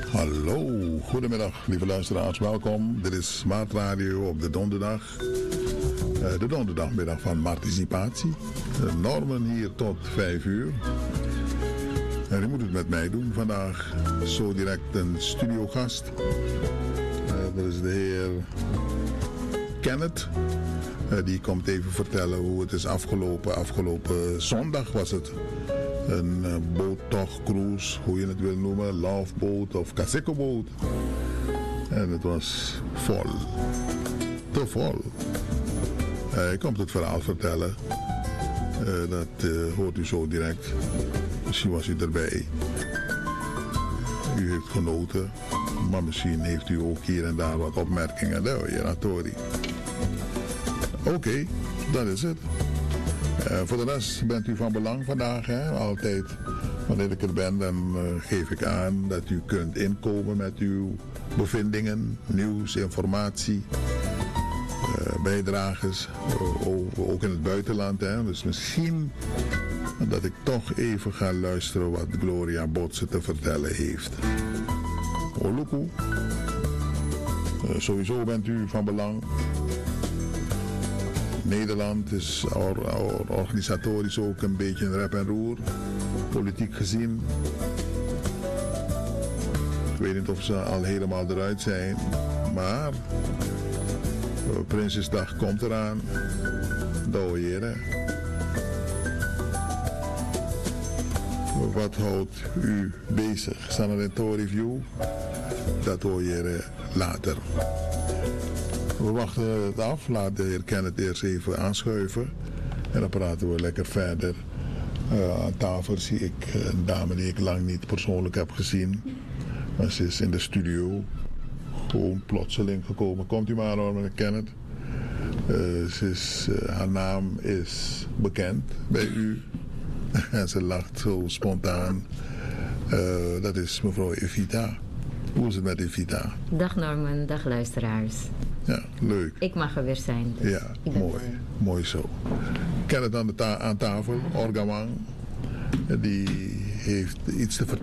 Hallo, goedemiddag lieve luisteraars, welkom. Dit is Smart Radio op de donderdag. De donderdagmiddag van Participatie. Normen hier tot 5 uur. En u moet het met mij doen vandaag. Zo direct een studiogast. Dat is de heer Kenneth. Die komt even vertellen hoe het is afgelopen. Afgelopen zondag was het. Een boottocht, cruise, hoe je het wil noemen, loveboot of Kaseko-boot. En het was vol. Te vol. Hij komt het verhaal vertellen. Dat hoort u zo direct. Misschien was u erbij. U heeft genoten. Maar misschien heeft u ook hier en daar wat opmerkingen. Oké, dat is het. Voor de rest bent u van belang vandaag. Hè? Altijd wanneer ik er ben, dan geef ik aan dat u kunt inkomen met uw bevindingen, nieuws, informatie, bijdrages, ook in het buitenland. Hè? Dus misschien dat ik toch even ga luisteren wat Gloria Botse te vertellen heeft. Oluku. Sowieso bent u van belang. Nederland is organisatorisch ook een beetje een rep en roer, politiek gezien. Ik weet niet of ze al helemaal eruit zijn, maar Prinsjesdag komt eraan. Douwe heren. Wat houdt u bezig? Sanadento Review? Dat hoor je later. We wachten het af. Laat de heer Kenneth eerst even aanschuiven. En dan praten we lekker verder. Aan tafel zie ik een dame die ik lang niet persoonlijk heb gezien. Maar ze is in de studio. Gewoon plotseling gekomen. Komt u maar hoor, meneer Kenneth. Haar naam is bekend bij u. En ze lacht zo spontaan. Dat is mevrouw Evita. Hoe is het met Evita? Dag Norman, dag luisteraars. Ja, leuk. Ik mag er weer zijn. Dus ja, mooi. Mooi zo. Kenneth aan tafel, Orgaman. Die heeft iets te vertellen.